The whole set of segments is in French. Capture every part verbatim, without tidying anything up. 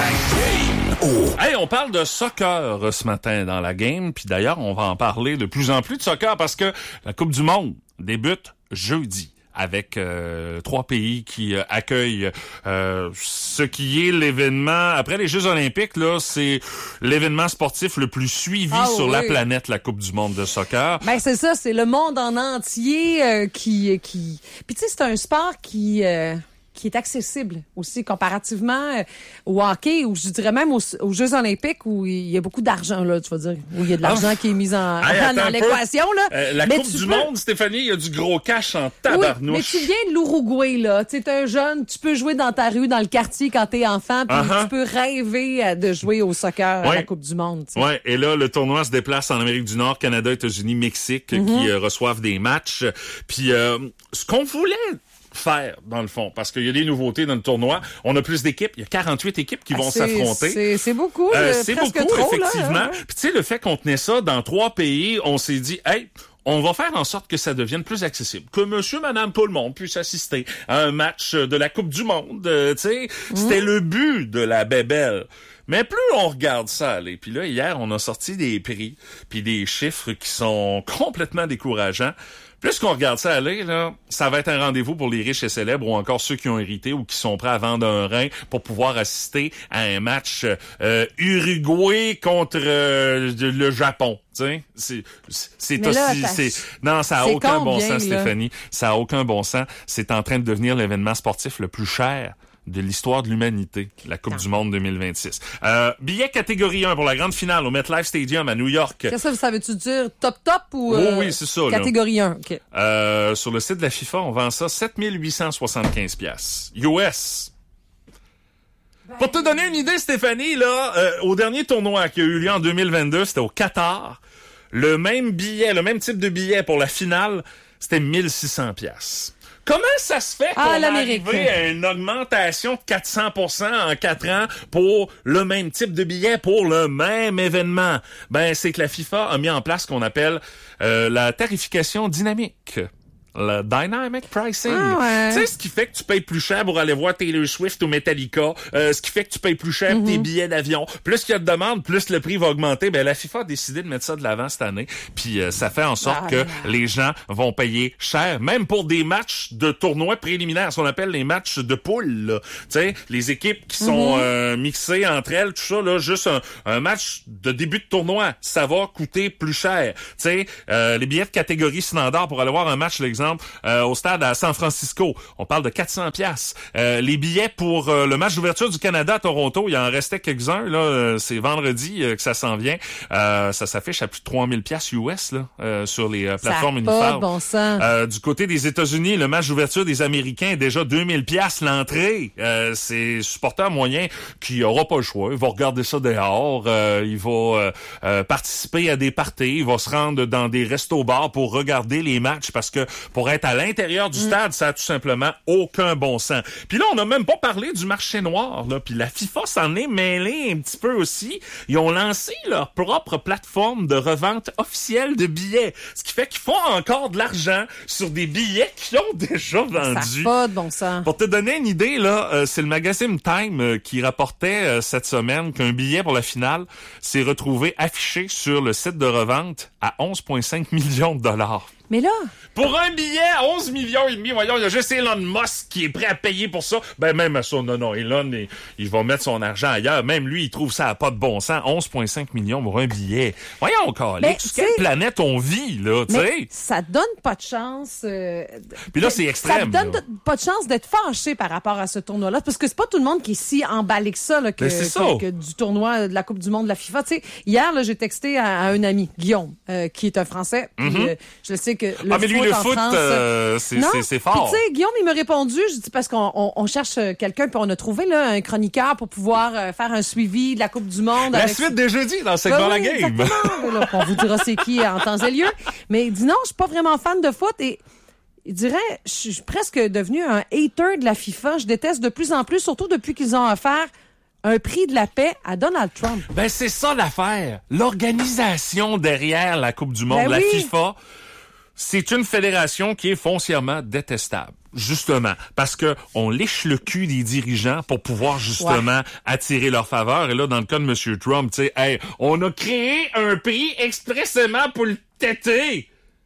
Hey, on parle de soccer ce matin dans la game, puis d'ailleurs, on va en parler de plus en plus de soccer parce que la Coupe du Monde débute jeudi avec euh, trois pays qui euh, accueillent euh, ce qui est l'événement. Après les Jeux olympiques, là, c'est l'événement sportif le plus suivi ah, sur oui. la planète, la Coupe du Monde de soccer. Ben c'est ça, c'est le monde en entier euh, qui... qui... Puis tu sais, c'est un sport qui... Euh... qui est accessible aussi comparativement euh, au hockey ou je dirais même aux, aux Jeux olympiques où il y a beaucoup d'argent, là, tu vas dire, où il y a de l'argent ah, qui est mis en, hey, dans l'équation. Là. Euh, la mais Coupe du peux... Monde, Stéphanie, il y a du gros cash en tabarnouche. Oui, mais tu viens de l'Uruguay, là. Tu es un jeune, tu peux jouer dans ta rue, dans le quartier quand t'es enfant, puis uh-huh. tu peux rêver de jouer au soccer ouais. à la Coupe du Monde. T'sais. Ouais, et là, le tournoi se déplace en Amérique du Nord, Canada, États-Unis, Mexique, mm-hmm. qui euh, reçoivent des matchs. Puis euh, ce qu'on voulait faire, dans le fond, parce qu'il y a des nouveautés dans le tournoi. On a plus d'équipes. Il y a quarante-huit équipes qui ah, vont c'est, s'affronter. C'est, c'est beaucoup. Euh, c'est beaucoup, trop, effectivement. Là, hein? Puis tu sais, le fait qu'on tenait ça dans trois pays, on s'est dit, hey, on va faire en sorte que ça devienne plus accessible, que monsieur, madame, tout le monde puisse assister à un match de la Coupe du Monde. Euh, tu sais, mmh. C'était le but de la bébelle. Mais plus on regarde ça aller, puis là, hier, on a sorti des prix, puis des chiffres qui sont complètement décourageants. Plus qu'on regarde ça aller, là, ça va être un rendez-vous pour les riches et célèbres ou encore ceux qui ont hérité ou qui sont prêts à vendre un rein pour pouvoir assister à un match euh, Uruguay contre euh, le Japon. T'sais, c'est c'est Mais aussi là, c'est non ça a c'est aucun combien, bon sens là? Stéphanie, ça a aucun bon sens, c'est en train de devenir l'événement sportif le plus cher de l'histoire de l'humanité, la Coupe non. du Monde deux mille vingt-six. Euh, billet catégorie un pour la grande finale au MetLife Stadium à New York. Qu'est-ce que ça veut-tu dire? Top top ou euh, oh, oui, c'est ça, catégorie là. un? Okay. Euh, sur le site de la FIFA, on vend ça sept mille huit cent soixante-quinze piastres. U S. Ben... Pour te donner une idée, Stéphanie, là, euh, au dernier tournoi qui a eu lieu en deux mille vingt-deux, c'était au Qatar. Le même billet, le même type de billet pour la finale, c'était mille six cents piastres. Comment ça se fait ah, qu'on a arrivé à une augmentation de quatre cents pour cent en quatre ans pour le même type de billet, pour le même événement? Ben, c'est que la FIFA a mis en place ce qu'on appelle euh, la tarification dynamique. Le dynamic pricing. Ah ouais. Tu sais, ce qui fait que tu payes plus cher pour aller voir Taylor Swift ou Metallica, euh, ce qui fait que tu payes plus cher mm-hmm. tes billets d'avion. Plus qu'il y a de demande, plus le prix va augmenter. Ben, la FIFA a décidé de mettre ça de l'avant cette année. Puis euh, ça fait en sorte ah, que ah. les gens vont payer cher, même pour des matchs de tournois préliminaires, ce qu'on appelle les matchs de poule. Tu sais, les équipes qui sont mm-hmm. euh, mixées entre elles, tout ça, là, juste un, un match de début de tournoi, ça va coûter plus cher. Tu sais, euh, les billets de catégorie standard pour aller voir un match, l'exemple, Euh, au stade à San Francisco, on parle de quatre cents piastres. Euh, les billets pour euh, le match d'ouverture du Canada à Toronto, il en restait quelques-uns. Là, euh, c'est vendredi euh, que ça s'en vient. Euh, ça s'affiche à plus de trois mille piastres U S là, euh, sur les euh, plateformes uniformes. Bon sens. Euh, du côté des États-Unis, le match d'ouverture des Américains est déjà deux mille piastres l'entrée. Euh, c'est supporter moyen qui aura pas le choix. Il va regarder ça dehors. Euh, il va euh, euh, participer à des parties. Il va se rendre dans des restos-bars pour regarder les matchs parce que pour être à l'intérieur du stade, mm. ça a tout simplement aucun bon sens. Puis là, on n'a même pas parlé du marché noir, là. Puis la FIFA s'en est mêlée un petit peu aussi. Ils ont lancé leur propre plateforme de revente officielle de billets. Ce qui fait qu'ils font encore de l'argent sur des billets qu'ils ont déjà vendus. Ça n'a pas de bon sens. Pour te donner une idée, là, euh, c'est le magazine Time euh, qui rapportait euh, cette semaine qu'un billet pour la finale s'est retrouvé affiché sur le site de revente à onze virgule cinq millions de dollars. Mais là... Pour un billet à onze millions et demi, voyons, il y a juste Elon Musk qui est prêt à payer pour ça. Ben, même à ça, non, non, Elon, il, il va mettre son argent ailleurs. Même lui, il trouve ça à pas de bon sens. onze virgule cinq millions pour un billet. Voyons encore, là, quelle planète on vit, là, tu sais. Ça donne pas de chance... Euh, Puis là, c'est extrême. Ça donne là. pas de chance d'être fâché par rapport à ce tournoi-là, parce que c'est pas tout le monde qui est si emballé que ça, là, que, ça. que, que du tournoi de la Coupe du Monde de la FIFA. Tu sais, hier, là, j'ai texté à, à un ami, Guillaume, euh, qui est un Français. Mm-hmm. Puis, euh, je sais que le ah, mais lui, foot le en foot, France, euh, c'est, non, c'est, c'est fort. Puis, tu sais, Guillaume, il m'a répondu, je dis, parce qu'on on, on cherche quelqu'un, puis on a trouvé là un chroniqueur pour pouvoir euh, faire un suivi de la Coupe du Monde. La avec... suite des jeudis dans le segment ben, La oui, Game. Là, on vous dira c'est qui en temps et lieu. Mais il dit non, je suis pas vraiment fan de foot et il dirait, je suis presque devenu un hater de la FIFA. Je déteste de plus en plus, surtout depuis qu'ils ont offert un prix de la paix à Donald Trump. Ben, c'est ça l'affaire. L'organisation derrière la Coupe du Monde, ben la oui. FIFA, c'est une fédération qui est foncièrement détestable. Justement, parce que on lèche le cul des dirigeants pour pouvoir justement ouais. attirer leur faveur. Et là, dans le cas de M. Trump, tu sais, hey, on a créé un prix expressément pour le têter.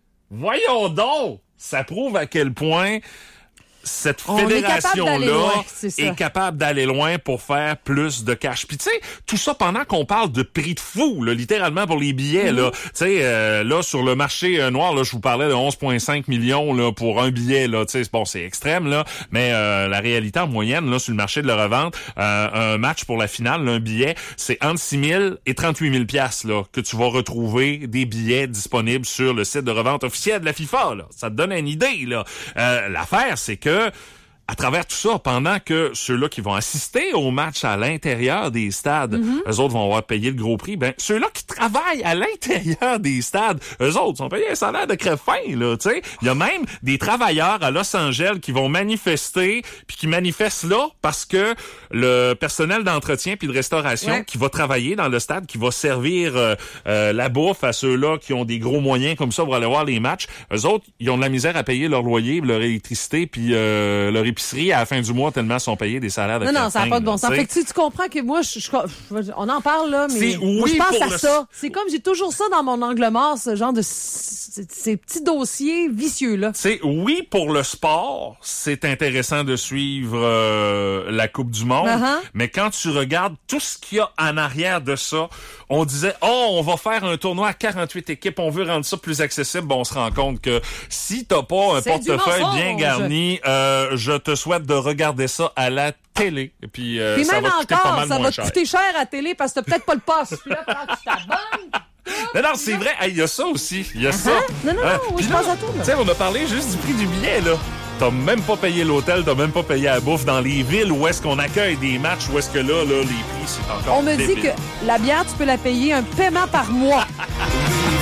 Voyons donc! Ça prouve à quel point cette fédération-là est, est capable d'aller loin pour faire plus de cash. Puis tu sais, tout ça pendant qu'on parle de prix de fou, là, littéralement pour les billets. Mm-hmm. Là, tu sais, euh, là sur le marché euh, noir, là, je vous parlais de onze virgule cinq millions là pour un billet. Là, tu sais, bon, c'est extrême là, mais euh, la réalité en moyenne là sur le marché de la revente, euh, un match pour la finale, là, un billet, c'est entre six mille et trente-huit mille piastres là que tu vas retrouver des billets disponibles sur le site de revente officiel de la FIFA. Là, ça te donne une idée là. Euh, l'affaire, c'est que à travers tout ça, pendant que ceux-là qui vont assister au match à l'intérieur des stades, mm-hmm. eux autres vont avoir payé le gros prix, ben ceux-là qui travaillent à l'intérieur des stades, eux autres sont payés un salaire de crève-faim, là, tu sais. Il y a même des travailleurs à Los Angeles qui vont manifester, puis qui manifestent là parce que le personnel d'entretien puis de restauration ouais. qui va travailler dans le stade, qui va servir euh, euh, la bouffe à ceux-là qui ont des gros moyens comme ça pour aller voir les matchs, eux autres, ils ont de la misère à payer leur loyer, leur électricité, puis euh, leur épicerie à la fin du mois tellement sont payés des salaires de Non, non, ça n'a pas de bon sens. T'sais. Fait que tu, tu comprends que moi, je, je, je, on en parle, là, mais c'est oui moi, je pense à le... ça. C'est comme, j'ai toujours ça dans mon angle mort, ce genre de, ces petits dossiers vicieux-là. C'est oui, pour le sport, c'est intéressant de suivre euh, la Coupe du Monde, uh-huh. mais quand tu regardes tout ce qu'il y a en arrière de ça, on disait, oh, on va faire un tournoi à quarante-huit équipes, on veut rendre ça plus accessible. Bon, on se rend compte que si t'as pas un c'est portefeuille bien garni, euh, je te souhaite de regarder ça à la télé. Et puis, euh, puis ça même va coûter encore, pas mal ça moins va cher. te coûter cher à la télé parce que t'as peut-être pas le poste. Puis là, quand tu t'abonnes... Non, non, c'est vrai. Il hey, y a ça aussi. Il y a uh-huh. ça. Non, non, non. Euh, oui, je pense à tout. Tu sais, on a parlé juste du prix du billet, là. T'as même pas payé l'hôtel, t'as même pas payé la bouffe dans les villes où est-ce qu'on accueille des matchs, où est-ce que là, là, les prix, c'est encore On me débile. dit que la bière, tu peux la payer un paiement par mois.